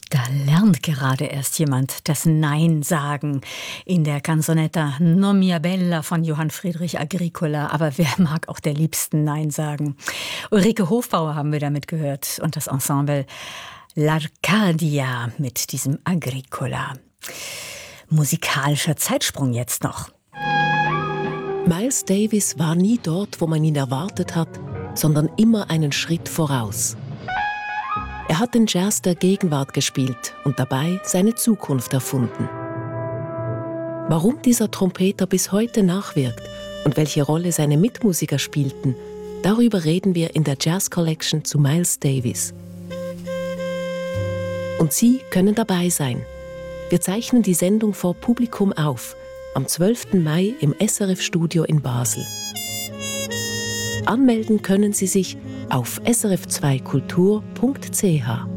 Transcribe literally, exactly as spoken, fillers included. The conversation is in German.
Da lernt gerade erst jemand das Nein sagen in der Canzonetta Non mia bella von Johann Friedrich Agricola. Aber wer mag auch der Liebsten Nein sagen? Ulrike Hofbauer haben wir damit gehört und das Ensemble L'Arcadia mit diesem Agricola. Musikalischer Zeitsprung jetzt noch. Miles Davis war nie dort, wo man ihn erwartet hat, sondern immer einen Schritt voraus. Er hat den Jazz der Gegenwart gespielt und dabei seine Zukunft erfunden. Warum dieser Trompeter bis heute nachwirkt und welche Rolle seine Mitmusiker spielten, darüber reden wir in der Jazz Collection zu Miles Davis. Und Sie können dabei sein. Wir zeichnen die Sendung vor Publikum auf, am zwölften Mai im S R F-Studio in Basel. Anmelden können Sie sich auf s r f zwei kultur punkt c h.